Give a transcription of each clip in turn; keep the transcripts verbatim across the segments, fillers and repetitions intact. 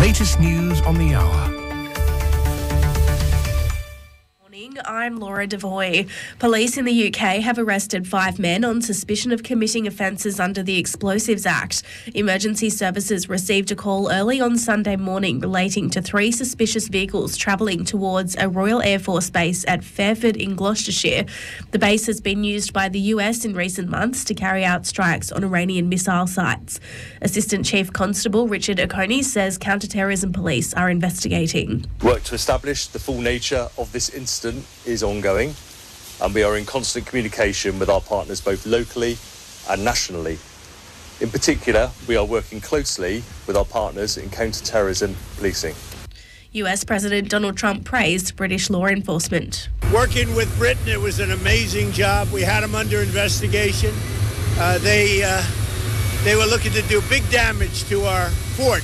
latest news on the hour. I'm Laura Devoy. Police in the U K have arrested five men on suspicion of committing offences under the Explosives Act. Emergency services received a call early on Sunday morning relating to three suspicious vehicles travelling towards a Royal Air Force base at Fairford in Gloucestershire. The base has been used by the U S in recent months to carry out strikes on Iranian missile sites. Assistant Chief Constable Richard Oconee says counter-terrorism police are investigating. Work to establish the full nature of this incident is ongoing, and we are in constant communication with our partners both locally and nationally. In particular, we are working closely with our partners in counter-terrorism policing. U S President Donald Trump praised British law enforcement. Working with Britain, it was an amazing job. We had them under investigation. Uh, they uh, they were looking to do big damage to our fort,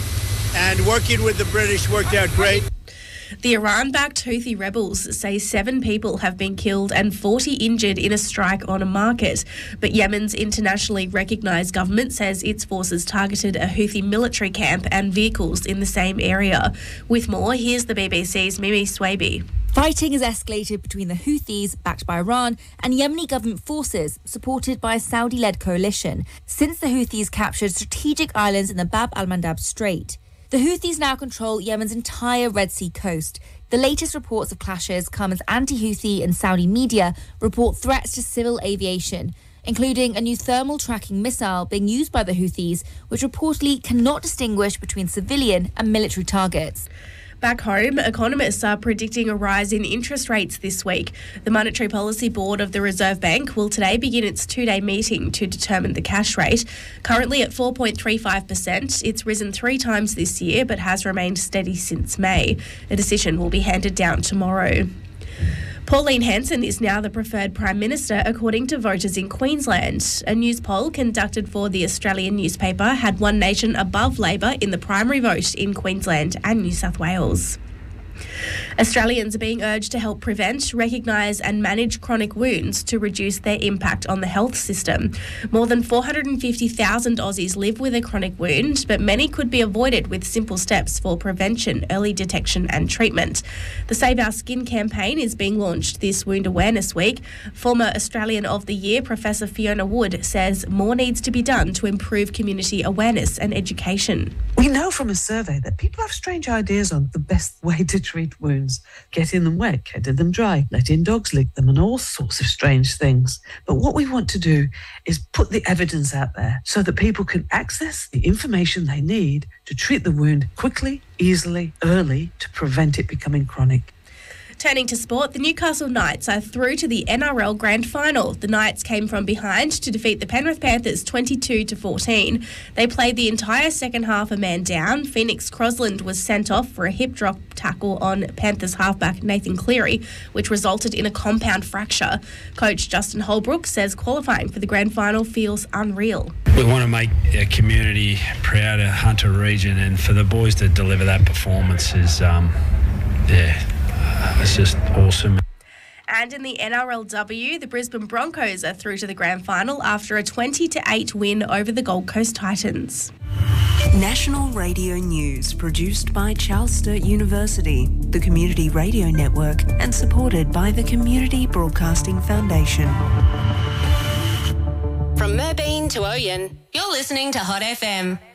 and working with the British worked out great. The Iran-backed Houthi rebels say seven people have been killed and forty injured in a strike on a market. But Yemen's internationally recognised government says its forces targeted a Houthi military camp and vehicles in the same area. With more, here's the B B C's Mimi Swaby. Fighting has escalated between the Houthis, backed by Iran, and Yemeni government forces, supported by a Saudi-led coalition, since the Houthis captured strategic islands in the Bab al-Mandab Strait. The Houthis now control Yemen's entire Red Sea coast. The latest reports of clashes come as anti-Houthi and Saudi media report threats to civil aviation, including a new thermal tracking missile being used by the Houthis, which reportedly cannot distinguish between civilian and military targets. Back home, economists are predicting a rise in interest rates this week. The Monetary Policy Board of the Reserve Bank will today begin its two-day meeting to determine the cash rate. Currently at four point three five percent, it's risen three times this year but has remained steady since May. A decision will be handed down tomorrow. Pauline Hanson is now the preferred Prime Minister according to voters in Queensland. A news poll conducted for the Australian newspaper had One Nation above Labor in the primary vote in Queensland and New South Wales. Australians are being urged to help prevent, recognise and manage chronic wounds to reduce their impact on the health system. More than four hundred fifty thousand Aussies live with a chronic wound, but many could be avoided with simple steps for prevention, early detection and treatment. The Save Our Skin campaign is being launched this Wound Awareness Week. Former Australian of the Year Professor Fiona Wood says more needs to be done to improve community awareness and education. We know from a survey that people have strange ideas on the best way to treat wounds. Getting them wet, getting them dry, letting dogs lick them and all sorts of strange things. But what we want to do is put the evidence out there so that people can access the information they need to treat the wound quickly, easily, early to prevent it becoming chronic. Turning to sport, the Newcastle Knights are through to the N R L Grand Final. The Knights came from behind to defeat the Penrith Panthers twenty-two to fourteen. They played the entire second half a man down. Phoenix Crosland was sent off for a hip drop tackle on Panthers halfback Nathan Cleary, which resulted in a compound fracture. Coach Justin Holbrook says qualifying for the Grand Final feels unreal. We want to make our community proud of Hunter region, and for the boys to deliver that performance is, um, yeah, it's just awesome. And in the N R L W, the Brisbane Broncos are through to the grand final after a twenty to eight win over the Gold Coast Titans. National Radio News, produced by Charles Sturt University, the Community Radio Network, and supported by the Community Broadcasting Foundation. From Merbeen to Oyen, you're listening to Hot F M.